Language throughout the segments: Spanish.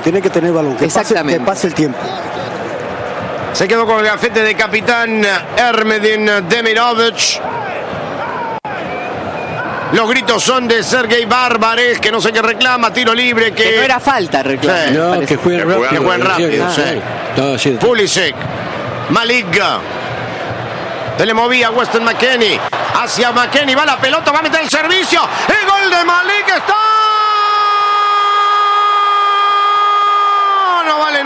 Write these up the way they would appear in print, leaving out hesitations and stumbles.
tiene que tener balón, que pase el tiempo. Se quedó con el gafete de capitán Ermedin Demirovic. Los gritos son de Sergei Barbares, que no sé qué reclama, tiro libre, que no era falta, reclama. Sí. No, que jueguen rápido. Que jueguen rápido, sí. No, sí. Pulisic, Malik. Se le movía Weston McKennie. Hacia McKennie, va la pelota, va a meter el servicio. El gol de Malik está. No vale.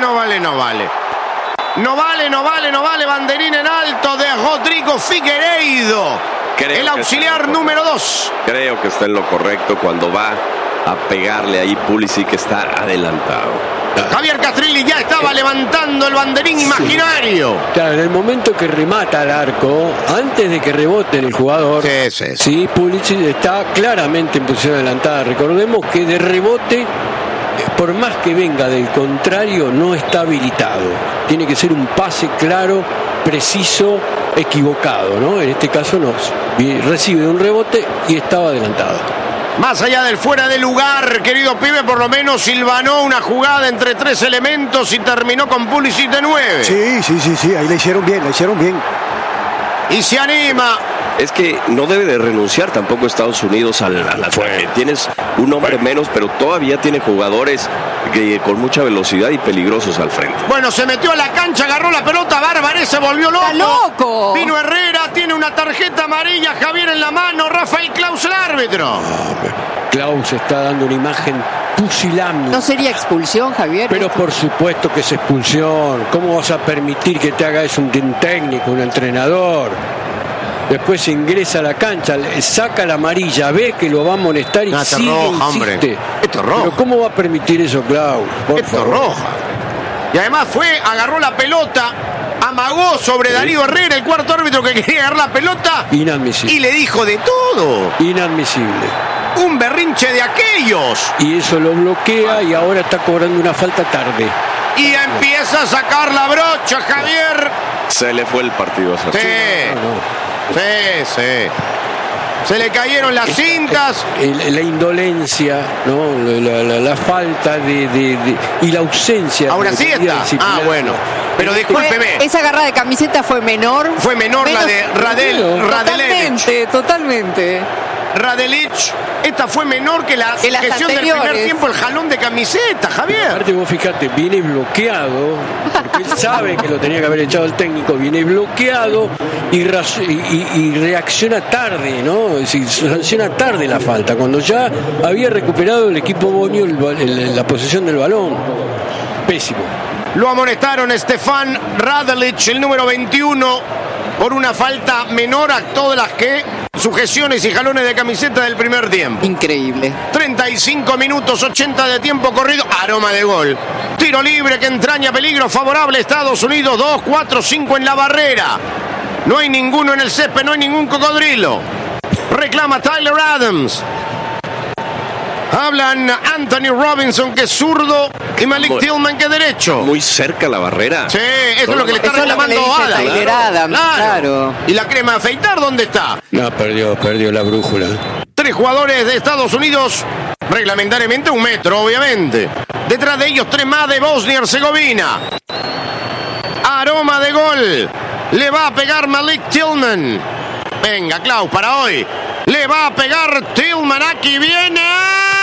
No vale. Banderín en alto de Rodrigo Figueiredo. El auxiliar número 2. Creo que está en lo correcto cuando va a pegarle ahí Pulisic, que está adelantado. Javier Castrilli ya estaba levantando el banderín imaginario. Claro, en el momento que remata al arco, antes de que rebote el jugador, sí, Pulisic está claramente en posición adelantada. Recordemos que de rebote, por más que venga del contrario, no está habilitado. Tiene que ser un pase claro, preciso, equivocado, ¿no? En este caso no. Recibe un rebote y estaba adelantado. Más allá del fuera de lugar, querido pibe, por lo menos silvanó una jugada entre 3 elementos y terminó con Pulisic de 9. Sí, ahí le hicieron bien. Y se anima. Es que no debe de renunciar tampoco Estados Unidos al ataque. Tienes un hombre menos, pero todavía tiene jugadores con mucha velocidad y peligrosos al frente. Bueno, se metió a la cancha, agarró la pelota, Barbarés se volvió loco. ¡Está loco! Vino Herrera, tiene una tarjeta amarilla, Javier en la mano, Rafael Klaus el árbitro. Klaus está dando una imagen pusilánime. ¿No sería expulsión, Javier? Pero por supuesto que es expulsión. ¿Cómo vas a permitir que te haga eso un técnico, un entrenador? Después se ingresa a la cancha, saca la amarilla, ve que lo va a amonestar y sigue, roja, insiste. hombre. Esto es roja. Pero ¿cómo va a permitir eso, Klaus? Esto es roja. Y además agarró la pelota, amagó sobre Darío Herrera, el cuarto árbitro que quería agarrar la pelota. Inadmisible. Y le dijo de todo. Inadmisible. Un berrinche de aquellos. Y eso lo bloquea y ahora está cobrando una falta tarde. Y empieza a sacar la brocha, Javier. Se le fue el partido a Sassuolo. Sí. Se le cayeron las cintas. La indolencia, ¿no? La falta y la ausencia. Ahora sí está. Bueno. Pero discúlpeme. Esa agarrada de camiseta fue menor. Fue menor la de Radelic. Totalmente. Radelic, esta fue menor que la gestión del primer tiempo, el jalón de camiseta, Javier. Aparte vos fijate, viene bloqueado, porque él sabe que lo tenía que haber echado el técnico, viene bloqueado y reacciona tarde, ¿no? Es decir, sanciona tarde la falta, cuando ya había recuperado el equipo Bonio la posesión del balón. Pésimo. Lo amonestaron Stefan Radelic, el número 21, por una falta menor a todas las sujeciones y jalones de camiseta del primer tiempo. Increíble. 35 minutos, 80 de tiempo corrido. Aroma de gol. Tiro libre que entraña peligro favorable Estados Unidos. 2, 4, 5 en la barrera. No hay ninguno en el césped, no hay ningún cocodrilo. Reclama Tyler Adams. Hablan Anthony Robinson, que es zurdo, y Malik Tillman, que es derecho. Muy cerca la barrera. Sí, eso es lo que le está reclamando Adams. Tyler Adams, claro. ¿Y la crema de afeitar dónde está? No, perdió la brújula. 3 jugadores de Estados Unidos, reglamentariamente 1 metro, obviamente. Detrás de ellos 3 más de Bosnia y Herzegovina. Aroma de gol. Le va a pegar Malik Tillman. Venga, Klaus, para hoy. Le va a pegar Tillman. Aquí viene.